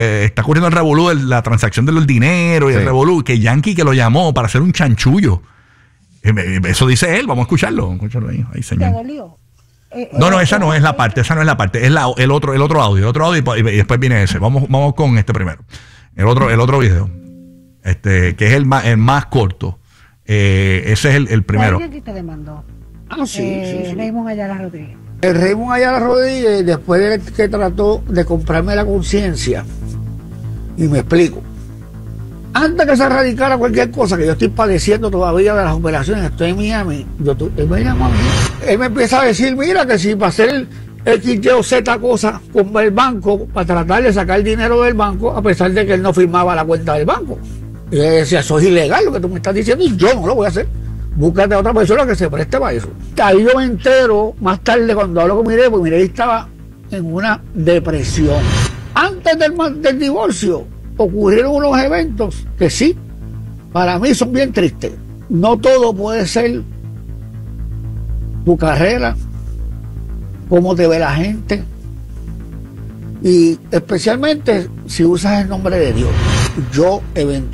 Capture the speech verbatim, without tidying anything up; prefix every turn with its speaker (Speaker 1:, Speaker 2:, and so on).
Speaker 1: eh, está ocurriendo el revolú de la transacción del dinero y sí. el revolú, que Yankee que lo llamó para hacer un chanchullo. Eh, eso dice él, vamos a escucharlo. escucharlo ahí, ahí, señor. Eh, no, no, esa no es la parte, esa no es la parte, es la, el otro, el otro audio, el otro audio y, y después viene ese. Vamos, vamos con este primero. El otro, el otro video. Este, que es el más, el más corto. Eh, ese es el, el primero.
Speaker 2: ¿Quién te demandó?
Speaker 3: Ah, sí,
Speaker 2: eh,
Speaker 3: sí, sí.
Speaker 2: Raymond Ayala Rodríguez.
Speaker 3: El Raymond Ayala Rodríguez, después de que trató de comprarme la conciencia, y me explico. Antes que se erradicara cualquier cosa, que yo estoy padeciendo todavía de las operaciones, estoy en Miami, yo, él me llama a mí. Él me empieza a decir, mira, que si para hacer X, Y o Z cosa con el banco, para tratar de sacar dinero del banco, a pesar de que él no firmaba la cuenta del banco. Y yo decía, eso es ilegal lo que tú me estás diciendo, y yo no lo voy a hacer. Búscate a otra persona que se preste para eso. Ahí yo me entero, más tarde, cuando hablo con Mireille, porque Mireille estaba en una depresión. Antes del, del divorcio, ocurrieron unos eventos que sí, para mí son bien tristes. No todo puede ser tu carrera, cómo te ve la gente, y especialmente si usas el nombre de Dios. Yo eventualmente